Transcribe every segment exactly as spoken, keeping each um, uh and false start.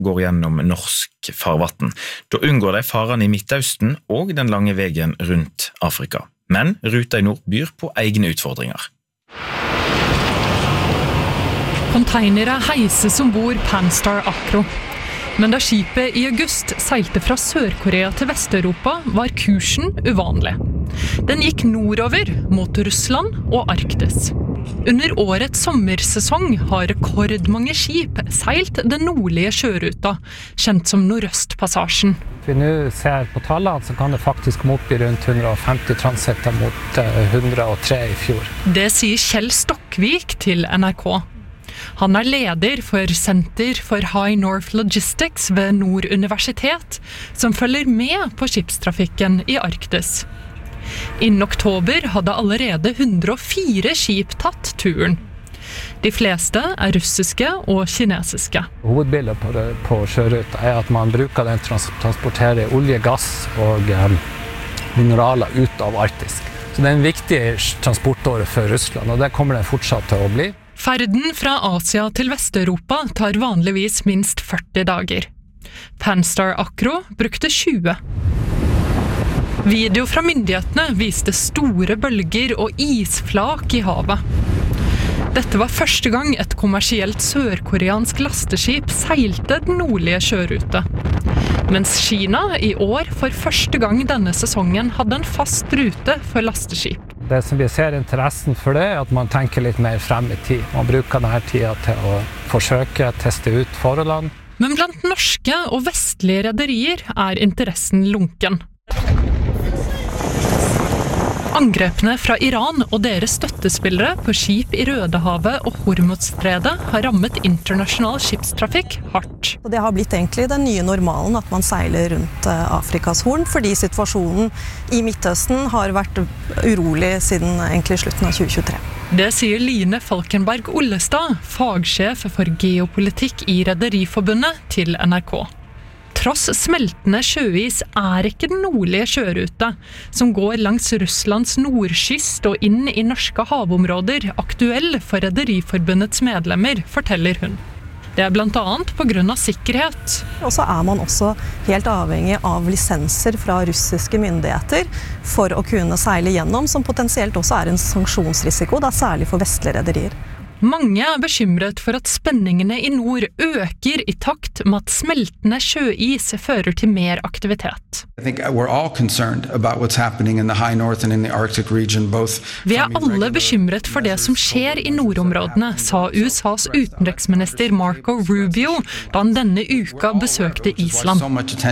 går gjennom norsk farvatten. Da unngår de farene i Midtøsten og den lange veien rundt Afrika. Men ruta i nord byr på egne utfordringer. Containere heises ombord Pan-Star Acro. Men da skipet i august seilte fra Sør-Korea til Vest-Europa, var kursen uvanlig. Den gikk nordover mot Russland og Arktis. Under årets sommersesong har rekordmange skip seilt den nordlige sjøruta, kjent som Nordøstpassasjen. Vi nå ser på tallene, så kan det faktisk komme opp i rundt hundre og femti transitter mot hundre og tre i fjor. Det sier Kjell Stokkvik til N R K. Han er leder for Center for High North Logistics ved Nord Universitet, som følger med på skipstrafikken i Arktis. Innen oktober hadde allerede hundre og fire skip tatt turen. De fleste er russiske og kinesiske. Hovedbildet på, det, på sjøruta er at man bruker den til å transportere olje, gass og um, mineraler ut av Arktis. Så det er en viktig transportåre for Russland, og det kommer det fortsatt til å bli. Ferden fra Asia til Vest-Europa tar vanligvis minst førti dager. Pan-Star Acro brukte tjue. Video fra myndighetene viste store bølger og isflak i havet. Dette var første gang et kommersielt sørkoreansk lasteskip seilte den nordlige sjørute. Mens Kina i år for første gang denne sesongen hadde en fast rute for lasteskip. Det som vi ser interessen for det, er at man tenker litt mer frem i tid. Man bruker denne tida til å forsøke, teste ut forholdene. Men blant norske og vestlige rederier er interessen lunken. Angrepene fra Iran og deres støttespillere på skip i Rødehavet og Hormuzstredet har rammet internasjonal skipstrafikk hardt. Det har blitt egentlig den nye normalen at man seiler rundt Afrikas horn, fordi situasjonen i Midtøsten har vært urolig siden egentlig slutten av tjue tjuetre. Det sier Line Falkenberg Ollestad, fagsjef for geopolitikk i Rederiforbundet, til N R K. Tross smeltende sjøis er ikke den nordlige sjørute, som går langs Russlands nordkyst og inn i norske havområder, aktuell for Rederiforbundets medlemmer, forteller hun. Det er blant annet på grunn av sikkerhet. Og så er man også helt avhengig av lisenser fra russiske myndigheter for å kunne seile gjennom, som potensielt også er en sanksjonsrisiko, da særlig for vestlige rederier. Mange er bekymret for at spenningene i nord øker i takt med at smeltende sjøis fører til mer aktivitet. Vi er alle bekymret for det som skjer i nordområdene, sa U S A's utenriksminister Marco Rubio da han denne uka besøkte Island.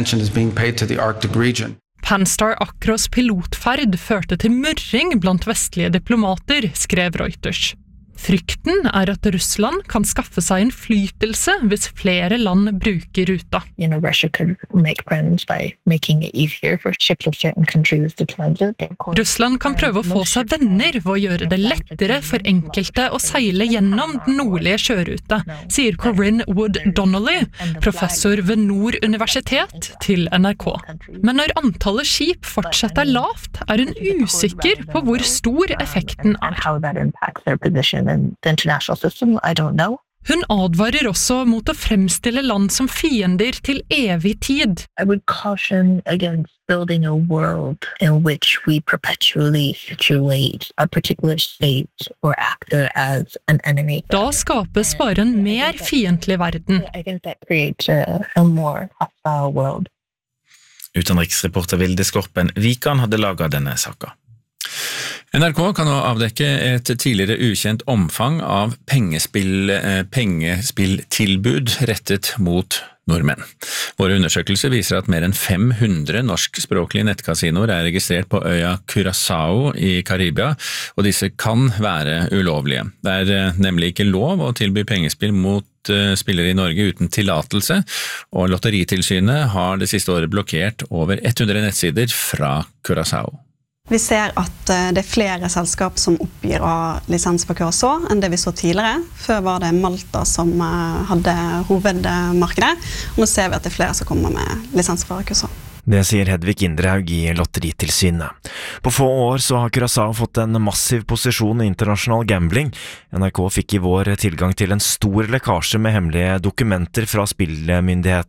Pan-Star Acros pilotferd førte til murring blant vestlige diplomater, skrev Reuters. Frykten er at Russland kan skaffe seg innflytelse hvis flere land bruker ruta. You know, Russia could make friends by making it easier for ships of certain countries to transit. Russland kan prøve å få seg venner ved å gjøre det lettere for enkelte å seile gjennom den nordlige sjøruta, sier Corinne Wood Donnelly, professor ved Nord Universitet, til N R K. Men når antallet skip fortsatt er lavt, er hun usikker på hvor stor effekten er. In the international system, I don't know. Hun advarer også mot å fremstille land som fiender til evig tid. I would caution against building a world in which we perpetually situate a particular state or actor as an enemy. Da skapes bare en mer fiendtlig verden. I think that creates a, a more hostile world. Utenriksreporter Vilde Skorpen Vikan hadde laget denne saka. N R K kan nå avdekke et tidligere ukjent omfang av pengespill, pengespilltilbud rettet mot nordmenn. Våre undersøkelser viser at mer enn fem hundre norskspråklige nettkasinoer er registrert på øya Curaçao i Karibia, og disse kan være ulovlige. Det er nemlig ikke lov å tilby pengespill mot spillere i Norge uten tillatelse, og Lotteritilsynet har det siste året blokkert over hundre nettsider fra Curaçao. Vi ser at det er flere selskap som oppgir av lisens for Curaçao enn det vi så tidligere. Før var det Malta som hadde hovedmarkedet, og nå ser vi at det er flere som kommer med lisens for Curaçao. Det sier Hedvig Indrehaug i Lotteritilsynet. På få år så har Curaçao fått en massiv posisjon i internasjonal gambling. N R K fikk i vår tilgang til en stor lekkasje med hemmelige dokumenter fra spillmyndighetene